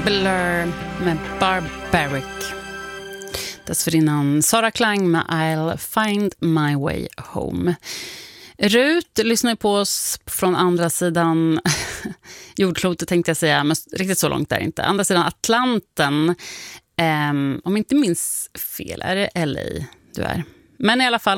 Blur med Barbaric. Dessförinnan Sara Klang med I'll find my way home. Rut lyssnar på oss från andra sidan jordklotet, tänkte jag säga, men riktigt så långt där inte. Andra sidan Atlanten, om inte minns fel, är det LA du är. Men i alla fall,